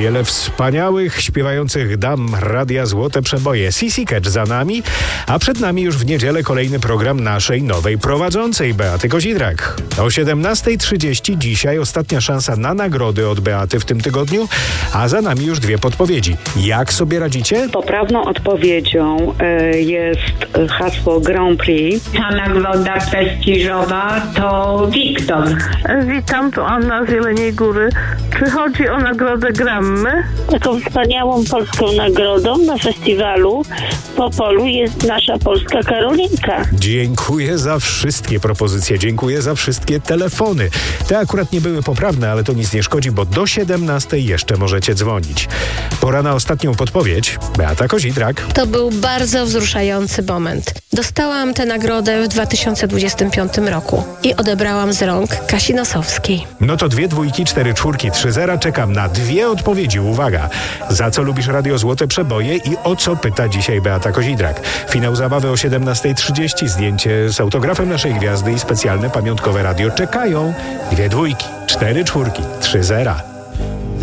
Wiele wspaniałych, śpiewających dam Radia Złote Przeboje. Sissy Catch za nami, a przed nami już w niedzielę kolejny program naszej nowej prowadzącej, Beaty Kozidrak. O 17:30 dzisiaj ostatnia szansa na nagrody od Beaty w tym tygodniu, a za nami już dwie podpowiedzi. Jak sobie radzicie? Poprawną odpowiedzią jest hasło Grand Prix. Ta nagroda prestiżowa to Wiktor. Witam, tu Anna z Jeleniej Góry. Czy chodzi o nagrodę Grammy? Taką wspaniałą polską nagrodą na festiwalu w Opolu jest nasza polska Karolinka. Dziękuję za wszystkie propozycje, dziękuję za wszystkie telefony. Te akurat nie były poprawne, ale to nic nie szkodzi, bo do 17:00 jeszcze możecie dzwonić. Pora na ostatnią podpowiedź. Beata Kozidrak. To był bardzo wzruszający moment. Dostałam tę nagrodę w 2025 roku i odebrałam z rąk Kasi Nosowskiej. No to 2 dwójki, 4 czwórki, 3 zera. Czekam na 2 odpowiedzi. Uwaga! Za co lubisz Radio Złote Przeboje i o co pyta dzisiaj Beata Kozidrak? Finał zabawy o 17:30. Zdjęcie z autografem naszej gwiazdy i specjalne pamiątkowe radio czekają. 2 dwójki, 4 czwórki, 3 zera.